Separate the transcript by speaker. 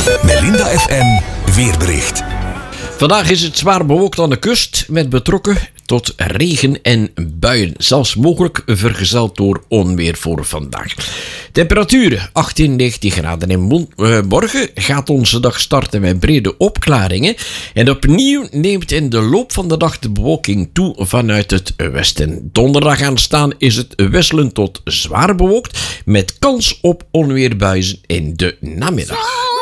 Speaker 1: Melinda FM weerbericht.
Speaker 2: Vandaag is het zwaar bewolkt aan de kust met betrokken tot regen en buien. Zelfs mogelijk vergezeld door onweer voor vandaag. Temperaturen 18, 19 graden. En morgen gaat onze dag starten met brede opklaringen. En opnieuw neemt in de loop van de dag de bewolking toe vanuit het westen. Donderdag aanstaan is het wisselend tot zwaar bewolkt met kans op onweerbuien in de namiddag.